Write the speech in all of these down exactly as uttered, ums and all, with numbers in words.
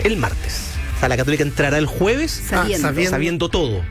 el martes. O sea, la Católica entrará el jueves Sabiendo. ah, sabiendo, sabiendo todo.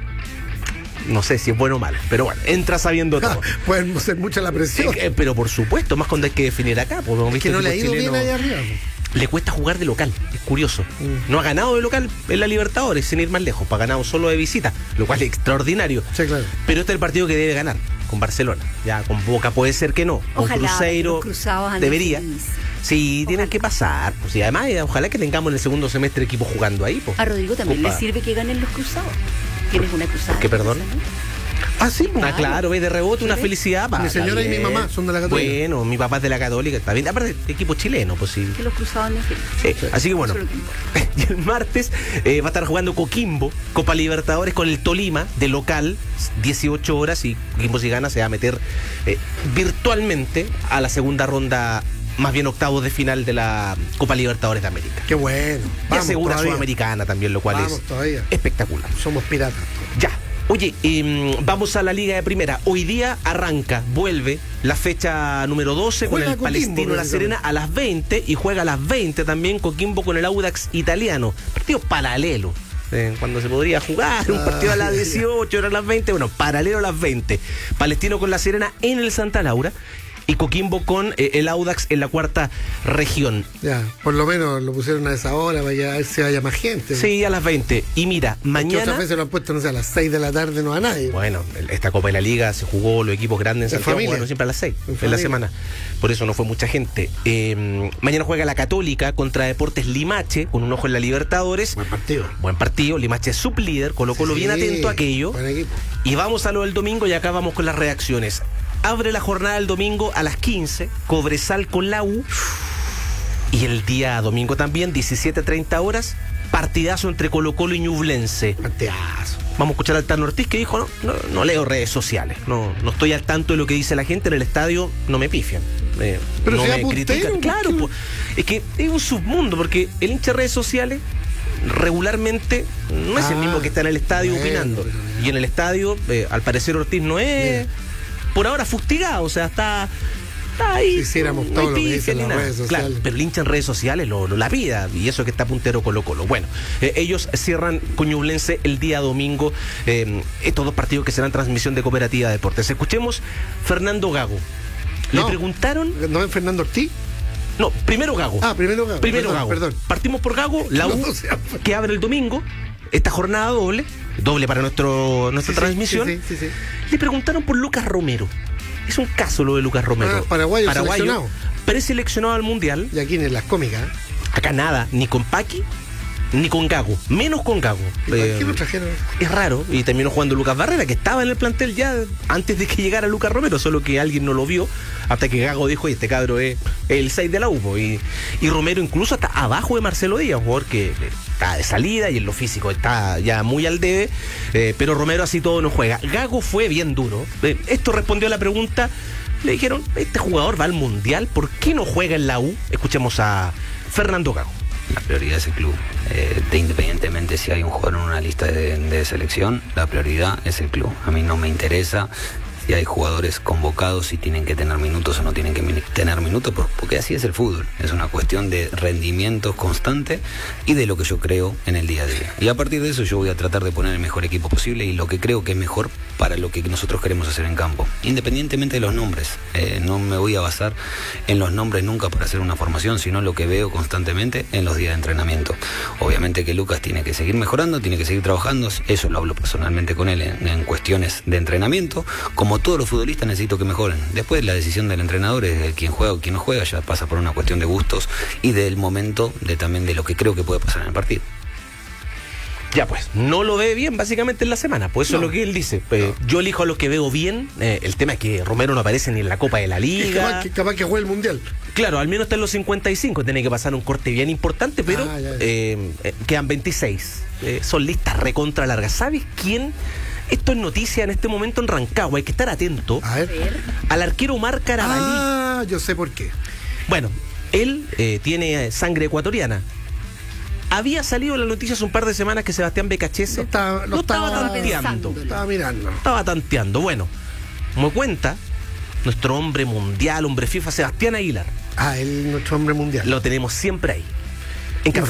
No sé si es bueno o malo, pero bueno, entra sabiendo todo. Pueden ser mucha la presión. Eh, eh, pero por supuesto, más cuando hay que definir acá. Porque hemos Es visto que no le ha equipos ido bien chilenos, allá arriba. le cuesta jugar de local, es curioso. Mm. No ha ganado de local en la Libertadores, sin ir más lejos, ha ganado solo de visita, lo cual es extraordinario. Sí, claro. Pero este es el partido que debe ganar, con Barcelona. Ya con Boca puede ser que no, con Ojalá, Cruzeiro los cruzados anden debería. feliz. Sí, Ojalá. tienen que pasar. Pues, y además, eh, ojalá que tengamos en el segundo semestre equipos jugando ahí. Pues. A Rodrigo también Copa. le sirve que ganen los cruzados. Tienes una cruzada. ¿Qué, perdón? Ah, sí, pues. Ah, claro, ves de rebote una ¿Sí? felicidad. Mi señora y mi mamá son de la Católica. Bueno, mi papá es de la Católica, está bien. Aparte, equipo chileno, pues sí. Que los cruzados anden felices. Sí, sí. Así que bueno, Eso es lo que importa. y el martes eh, va a estar jugando Coquimbo, Copa Libertadores con el Tolima, de local, dieciocho horas, y Coquimbo si gana se va a meter eh, virtualmente a la segunda ronda, más bien octavos de final de la Copa Libertadores de América. Qué bueno. Y Vamos asegura todavía. Sudamericana también, lo cual Vamos es todavía. espectacular. Somos piratas. Ya. Oye, eh, vamos a la Liga de Primera. Hoy día arranca, vuelve la fecha número doce con Juega el Coquimbo, Palestino La Serena a las veinte y juega a las veinte también Coquimbo con el Audax italiano. Partido paralelo. Eh, cuando se podría jugar un partido a las dieciocho, ahora a las veinte, bueno, paralelo a las veinte. Palestino con La Serena en el Santa Laura y Coquimbo con eh, el Audax en la cuarta región. Ya, por lo menos lo pusieron a esa hora, vaya a ver si haya más gente. Sí, a las veinte. Y mira, Que mañana... otras veces lo han puesto, no sé, a las seis de la tarde, no a nadie. Bueno, esta Copa de la Liga se jugó, los equipos grandes en En Santiago familia. jugaron siempre a las seis En en, la familia. semana. Por eso no fue mucha gente. Eh, mañana juega la Católica contra Deportes Limache, con un ojo en la Libertadores. Buen partido. Buen partido, Limache es sublíder, Colo Colo Sí, bien atento a aquello. Buen equipo. Y vamos a lo del domingo y acá vamos con las reacciones. Abre la jornada del domingo a las quince, Cobresal con la U. Y el día domingo también, diecisiete treinta horas, partidazo entre Colo Colo y Ñublense. Partidazo. Vamos a escuchar al Tano Ortiz que dijo, no, no, no leo redes sociales, no, no estoy al tanto de lo que dice la gente en el estadio, no me pifian. eh, Pero no sea me puntero, critican. ¿por Claro, qué? po, es que es un submundo, porque el hincha de redes sociales regularmente no es Ah, el mismo que está en el estadio bueno, opinando. pero ya. Y en el estadio, eh, al parecer Ortiz no es, Bien. por ahora, fustigado, o sea, está... Está ahí, Si hiciéramos no todo hay lo que pifia dicen ni las nada. redes sociales. Claro, pero el hincha en redes sociales lo, lo lapida, y eso que está puntero Colo Colo. Bueno, eh, ellos cierran con Ñublense el día domingo, eh, estos dos partidos que serán transmisión de Cooperativa Deportes. Escuchemos Fernando Gago. Le No. preguntaron... ¿No es Fernando Ortiz? No, primero Gago. Ah, primero Gago. Primero perdón, Gago. Perdón. Partimos por Gago, la U, No, o sea, que abre el domingo, esta jornada doble, doble para nuestro, nuestra Sí, sí, transmisión. sí, sí, sí, sí. Le preguntaron por Lucas Romero. Es un caso lo de Lucas Romero. Ah, paraguayo seleccionado. Preseleccionado al Mundial. Y aquí en las cómicas. Acá nada, ni con Paqui, ni con Gago. Menos con Gago. ¿Y por Eh, qué lo trajeron? es raro. Y terminó jugando Lucas Barrera, que estaba en el plantel ya antes de que llegara Lucas Romero, solo que alguien no lo vio, hasta que Gago dijo, "Oye, este cabro es el seis de la U po". Y, y Romero incluso está abajo de Marcelo Díaz, un jugador que está de salida y en lo físico está ya muy al debe, eh, pero Romero así todo no juega. Gago fue bien duro. Eh, esto respondió a la pregunta. Le dijeron, este jugador va al Mundial, ¿por qué no juega en la U? Escuchemos a Fernando Gago. La prioridad es el club. Eh, de independientemente si hay un jugador en una lista de, de selección, la prioridad es el club. A mí no me interesa si hay jugadores convocados y tienen que tener minutos o no tienen que min- tener minutos, por- porque así es el fútbol. Es una cuestión de rendimiento constante y de lo que yo creo en el día a día. Y a partir de eso yo voy a tratar de poner el mejor equipo posible y lo que creo que es mejor para lo que nosotros queremos hacer en campo. Independientemente de los nombres. Eh, no me voy a basar en los nombres nunca para hacer una formación, sino lo que veo constantemente en los días de entrenamiento. Obviamente que Lucas tiene que seguir mejorando, tiene que seguir trabajando. Eso lo hablo personalmente con él en, en cuestiones de entrenamiento. Como todos los futbolistas necesito que mejoren. Después la decisión del entrenador es de quién juega o quién no juega, ya pasa por una cuestión de gustos y del momento de también de lo que creo que puede pasar en el partido. Ya pues, no lo ve bien básicamente en la semana, pues eso No. es lo que él dice. Eh, yo elijo a los que veo bien, eh, el tema es que Romero no aparece ni en la Copa de la Es Liga. capaz que, capaz que juegue el Mundial. Claro, al menos está en los cincuenta y cinco, tiene que pasar un corte bien importante, pero Ah, ya, ya. eh, eh, quedan veintiséis. Eh, son listas recontra largas. ¿Sabes quién? Esto es noticia en este momento en Rancagua, hay que estar atento A ver. al arquero Omar Carabalí. Ah, yo sé por qué. Bueno, él eh, tiene eh, sangre ecuatoriana. Había salido en las noticias un par de semanas que Sebastián Becachese Lo estaba- lo lo estaba estaba tanteando. pensándolo. Estaba mirando. Estaba tanteando. Bueno, como cuenta, nuestro hombre mundial, hombre FIFA, Sebastián Aguilar, Ah, él, nuestro hombre mundial. lo tenemos siempre ahí. En Infaltable.